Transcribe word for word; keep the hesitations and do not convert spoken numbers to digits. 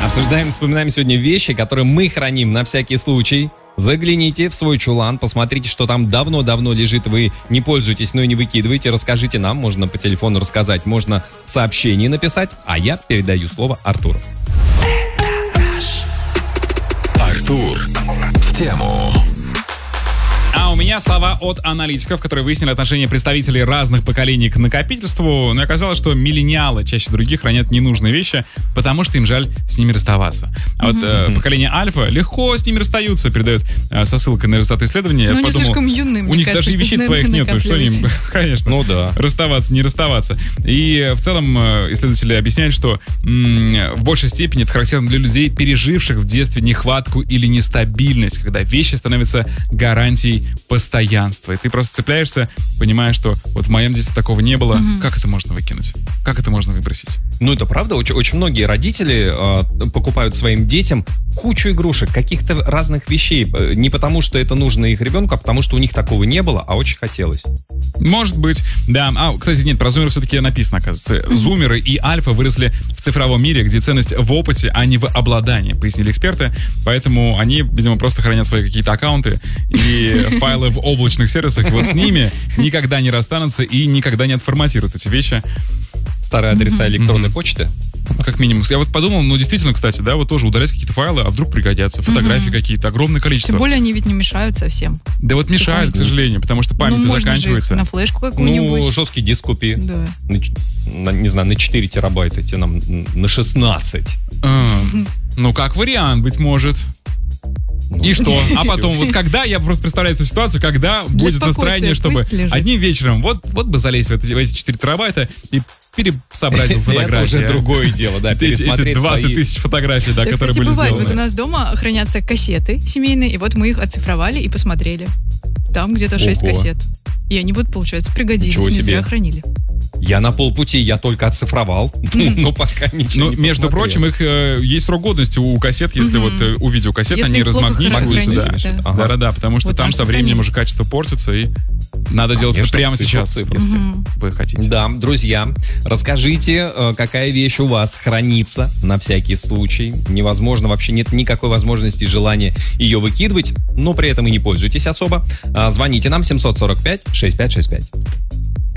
Обсуждаем, вспоминаем сегодня вещи, которые мы храним на всякий случай. Загляните в свой чулан, посмотрите, что там давно-давно лежит, вы не пользуетесь, но и не выкидываете. Расскажите нам, можно по телефону рассказать, можно в сообщении написать, а я передаю слово Артуру. Артур в тему. А у меня слова от аналитиков, которые выяснили отношение представителей разных поколений к накопительству. Но оказалось, что миллениалы чаще других хранят ненужные вещи, потому что им жаль с ними расставаться. А вот э, поколение альфа легко с ними расстаются, передает э, со ссылкой на результаты исследования. Но Я они подумал, слишком юны, мне у них кажется, даже и вещиц своих нет, ну что им, конечно, Ну да. расставаться, не расставаться. И в целом э, исследователи объясняют, что м- в большей степени это характерно для людей, переживших в детстве нехватку или нестабильность, когда вещи становятся гарантией постоянства. И ты просто цепляешься, понимаешь, что вот в моем детстве такого не было. Mm-hmm. Как это можно выкинуть? Как это можно выбросить? Ну, это правда. Очень, очень многие родители э, покупают своим детям кучу игрушек, каких-то разных вещей. Не потому, что это нужно их ребенку, а потому, что у них такого не было, а очень хотелось. Может быть, да. А, кстати, нет, про зумеров все-таки написано, оказывается. Mm-hmm. Зумеры и альфа выросли в цифровом мире, где ценность в опыте, а не в обладании, пояснили эксперты. Поэтому они, видимо, просто хранят свои какие-то аккаунты и файлы в облачных сервисах. И вот с ними никогда не расстанутся и никогда не отформатируют эти вещи. Старые адреса Mm-hmm. электронной Mm-hmm. почты? Как минимум. Я вот подумал, ну действительно, кстати, да, вот тоже удалять какие-то файлы, а вдруг пригодятся. Фотографии mm-hmm. какие-то, огромное количество. Тем более они ведь не мешают совсем. Да вот мешают, к сожалению, потому что память ну, заканчивается. На флешку какую-нибудь. Ну, жесткий диск купи. Да. На, не знаю, на четыре терабайта, тебе нам на шестнадцать. А, ну, как вариант, быть может. И что? А потом, вот когда, я просто представляю эту ситуацию, когда будет настроение, чтобы одним вечером вот, вот бы залезть в эти, в эти четыре терабайта и пересобрать фотографии. Это уже другое дело, да, пересмотреть эти двадцать тысяч фотографий, да, да, которые кстати, были бывает, сделаны. Вот у нас дома хранятся кассеты семейные, и вот мы их оцифровали и посмотрели. Там где-то шесть Ого. кассет. И они вот, получается, пригодились, Ничего не себе. зря хранили. Я на полпути, я только оцифровал, но пока ничего Ну, не между посмотрел. прочим, их э, есть срок годности у кассет, если Мгм. вот э, у видеокассет Если они их плохо размагничиваются, да. хранить, да. Ага. Да-да-да, потому что Вот там там со временем сохранились. уже качество портится, и надо делать это Конечно, прямо цифра, сейчас, цифра. если Мгм. вы хотите. Да, друзья, расскажите, э, какая вещь у вас хранится на всякий случай. Невозможно, вообще нет никакой возможности и желания ее выкидывать, но при этом и не пользуйтесь особо. А, Звоните нам семь сорок пять шестьдесят пять шестьдесят пять.